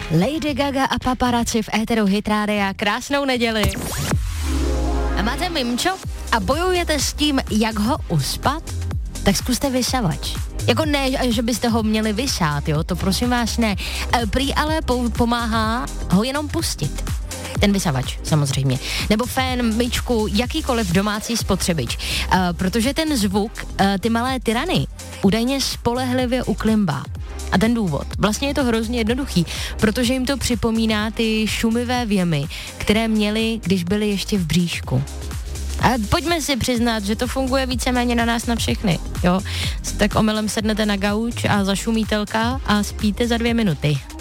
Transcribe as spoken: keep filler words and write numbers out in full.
Lady Gaga a Paparazzi v éteru Hit Rádia. Krásnou neděli. A máte mimčo a bojujete s tím, jak ho uspat? Tak zkuste vysavač. Jako ne, že byste ho měli vysát, jo, to prosím vás ne. Prý ale pomáhá ho jenom pustit. Ten vysavač, samozřejmě. Nebo fén, myčku, jakýkoliv domácí spotřebič. Uh, protože ten zvuk, uh, ty malé tyrany, údajně spolehlivě uklimbá. A ten důvod, vlastně je to hrozně jednoduchý, protože jim to připomíná ty šumivé věmy, které měli, když byli ještě v bříšku. A pojďme si přiznat, že to funguje víceméně na nás na všechny, jo. Tak omylem sednete na gauč a zašumí telka a spíte za dvě minuty.